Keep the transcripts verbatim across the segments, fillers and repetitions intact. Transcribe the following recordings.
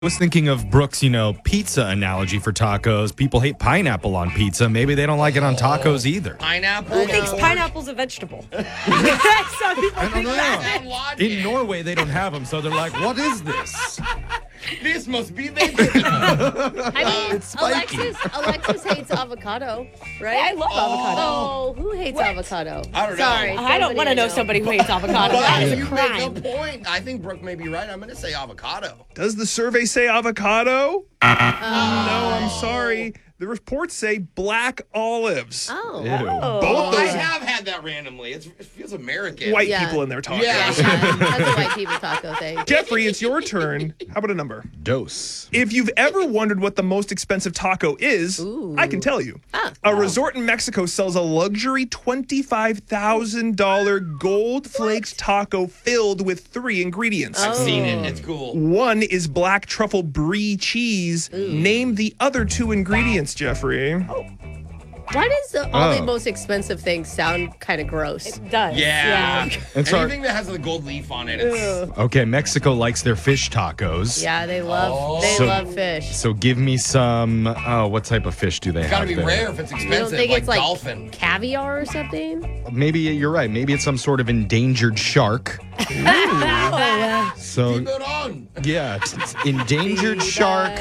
I was thinking of Brooke's, you know, pizza analogy for tacos. People hate pineapple on pizza. Maybe they don't like it on tacos either. Pineapple? Who thinks pineapple's a vegetable? Some people think that. In Norway, they don't have them, so they're like, what is this? This must be vegetable. I mean, It's spiky. Alexis, Alexis hates avocado, right? I love avocado. Oh, who hates What? avocado? I don't know. Sorry, I don't want to know somebody who hates avocado. But That is a you make crime. a point. I think Brooke may be right. I'm going to say avocado. Does the survey say avocado? No, I'm sorry. The reports say black olives. Oh. Ew. Both Oh, I those have had that randomly. It's, it feels American. white Yeah. people in their tacos. Yeah. Yeah, that's a white people taco thing. Jeffrey, it's your turn. How about a number? Dose. If you've ever wondered what the most expensive taco is, Ooh. I can tell you. Ah. A resort in Mexico sells a luxury twenty-five thousand dollars gold flaked taco filled with three ingredients. I've seen it. It's cool. One is black truffle brie cheese. Name the other two ingredients, Jeffrey. Why does the, all the Oh. most expensive things sound kind of gross? It does. Yeah. It's our- Anything that has the gold leaf on it. It's, Okay, Mexico likes their fish tacos. Yeah, they love they So- love fish. So give me some, oh, what type of fish do they it's got to have be there? rare if it's You don't expensive. think like it's like dolphin. caviar or something? Maybe you're right. Maybe it's some sort of endangered shark. So, Keep it on. yeah, it's, it's endangered shark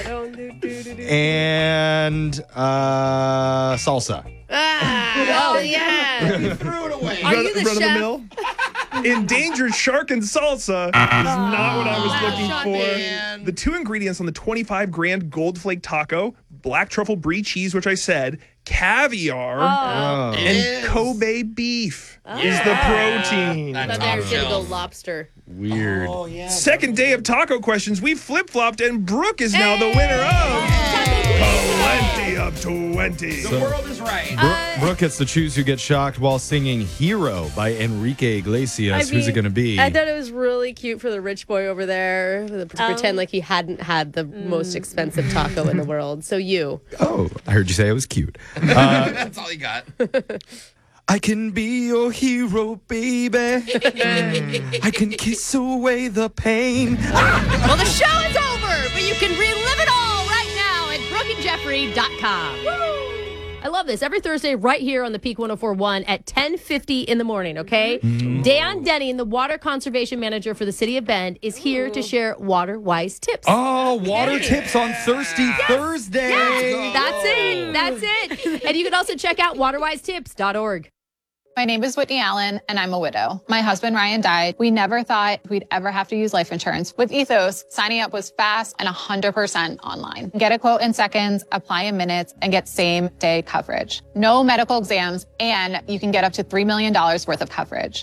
and uh, salsa. Ah, oh yeah. You threw it away. Are you the Run of chef? mill? Endangered shark and salsa is not what I was Oh, looking for. man. The two ingredients on the twenty-five grand gold flake taco, black truffle brie cheese, which I said, caviar, Oh. It and is. Kobe beef is the Yeah. protein. That I thought top they were gonna go shelf. lobster. Weird. Oh, yeah. Second day of taco questions, we flip-flopped, and Brooke is now the winner of Plenty of twenty. The world is right. Brooke, Brooke gets to choose who gets shocked while singing Hero by Enrique Iglesias. I Who's it mean, going to be? I thought it was really cute for the rich boy over there to pretend like he hadn't had the most expensive taco in the world. So you. oh, I heard you say it was cute. That's all you got. I can be your hero, baby. I can kiss away the pain. Well, the show is over, but you can relive it all right now at brooke and jeffrey dot com. I love this. Every Thursday, right here on the Peak one oh four point one at ten fifty in the morning, okay? Dan Denning, the water conservation manager for the city of Bend, is here to share water-wise tips. Oh, water tips on Thirsty Thursday. That's it. That's it. And you can also check out water wise tips dot org. My name is Whitney Allen, and I'm a widow. My husband, Ryan, died. We never thought we'd ever have to use life insurance. With Ethos, signing up was fast and one hundred percent online. Get a quote in seconds, apply in minutes, and get same-day coverage. No medical exams, and you can get up to three million dollars worth of coverage.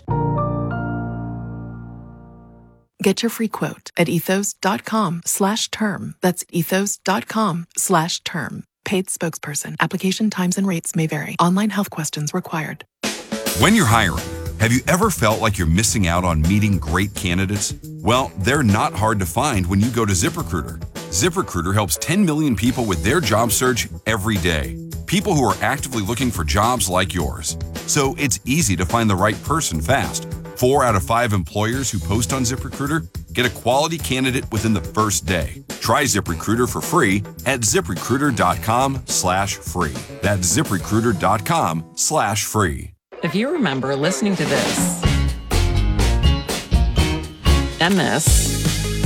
Get your free quote at ethos.com slash term. That's ethos.com slash term. Paid spokesperson. Application times and rates may vary. Online health questions required. When you're hiring, have you ever felt like you're missing out on meeting great candidates? Well, they're not hard to find when you go to ZipRecruiter. ZipRecruiter helps ten million people with their job search every day. People who are actively looking for jobs like yours. So it's easy to find the right person fast. Four out of five employers who post on ZipRecruiter get a quality candidate within the first day. Try ZipRecruiter for free at ZipRecruiter.com slash free. That's ZipRecruiter.com slash free. If you remember listening to this, and this,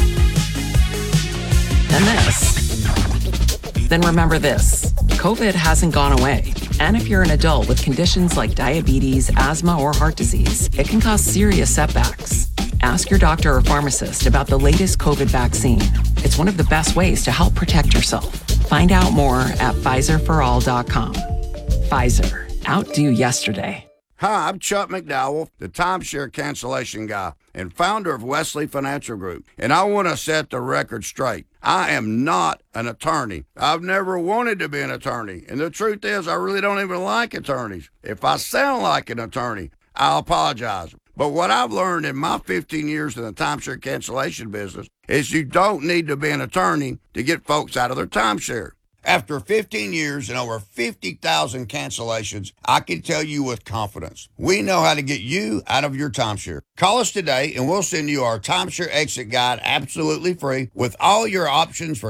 and this, then remember this. COVID hasn't gone away. And if you're an adult with conditions like diabetes, asthma, or heart disease, it can cause serious setbacks. Ask your doctor or pharmacist about the latest COVID vaccine. It's one of the best ways to help protect yourself. Find out more at Pfizer for all dot com. Pfizer. Outdo yesterday. Hi, I'm Chuck McDowell, the timeshare cancellation guy and founder of Wesley Financial Group. And I want to set the record straight. I am not an attorney. I've never wanted to be an attorney. And the truth is, I really don't even like attorneys. If I sound like an attorney, I'll apologize. But what I've learned in my fifteen years in the timeshare cancellation business is you don't need to be an attorney to get folks out of their timeshare. After fifteen years and over fifty thousand cancellations, I can tell you with confidence, we know how to get you out of your timeshare. Call us today and we'll send you our timeshare exit guide absolutely free with all your options for